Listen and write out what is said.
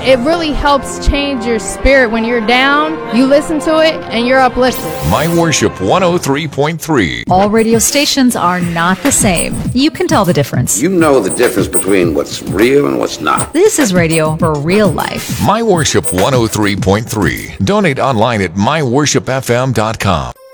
it really helps change your spirit. When you're down, you listen to it and you're uplifted. My Worship 103.3. All radio stations are not the same. You can tell the difference. You know the difference between what's real and what's not. This is radio for real life. My Worship 103.3. Donate online at myworshipfm.com.